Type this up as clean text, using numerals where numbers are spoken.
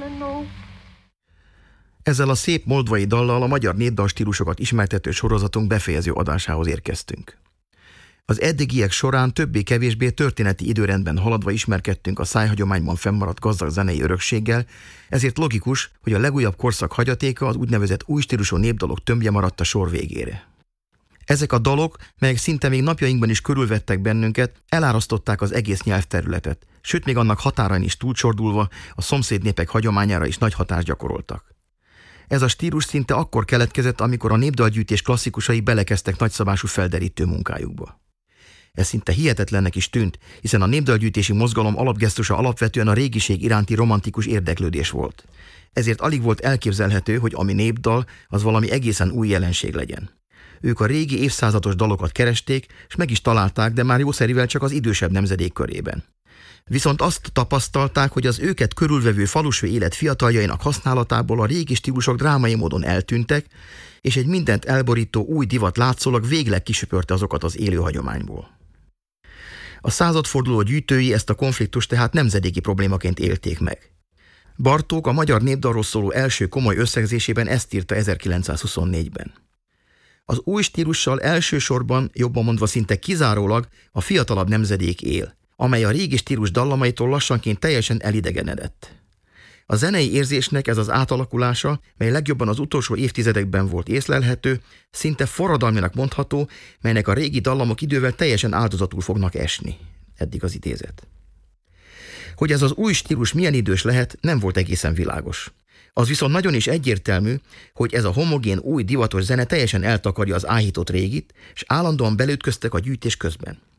Ezzel a szép moldvai dallal a magyar népdalstílusokat ismertető sorozatunk befejező adásához érkeztünk. Az eddigiek során többé-kevésbé történeti időrendben haladva ismerkedtünk a szájhagyományban fennmaradt gazdag zenei örökséggel, ezért logikus, hogy a legújabb korszak hagyatéka az úgynevezett új stílusú népdalok tömbje maradt a sor végére. Ezek a dalok, melyek szinte még napjainkban is körülvettek bennünket, elárasztották az egész nyelvterületet, sőt még annak határain is túlcsordulva a szomszéd népek hagyományára is nagy hatást gyakoroltak. Ez a stílus szinte akkor keletkezett, amikor a népdalgyűjtés klasszikusai belekezdtek nagyszabású felderítő munkájukba. Ez szinte hihetetlennek is tűnt, hiszen a népdalgyűjtési mozgalom alapgesztusa alapvetően a régiség iránti romantikus érdeklődés volt. Ezért alig volt elképzelhető, hogy ami népdal, az valami egészen új jelenség legyen. Ők a régi évszázados dalokat keresték, és meg is találták, de már jószerivel csak az idősebb nemzedék körében. Viszont azt tapasztalták, hogy az őket körülvevő falusi élet fiataljainak használatából a régi stílusok drámai módon eltűntek, és egy mindent elborító új divat látszólag végleg kisöpörte azokat az élő hagyományból. A századforduló gyűjtői ezt a konfliktust tehát nemzedéki problémaként élték meg. Bartók a magyar népdalról szóló első komoly összegzésében ezt írta 1924-ben. Az új stílussal elsősorban, jobban mondva szinte kizárólag a fiatalabb nemzedék él, amely a régi stílus dallamaitól lassanként teljesen elidegenedett. A zenei érzésnek ez az átalakulása, mely legjobban az utolsó évtizedekben volt észlelhető, szinte forradalminak mondható, melynek a régi dallamok idővel teljesen áldozatul fognak esni. Eddig az idézet. Hogy ez az új stílus milyen idős lehet, nem volt egészen világos. Az viszont nagyon is egyértelmű, hogy ez a homogén új divatos zene teljesen eltakarja az áhított régit, és állandóan belütköztek a gyűjtés közben.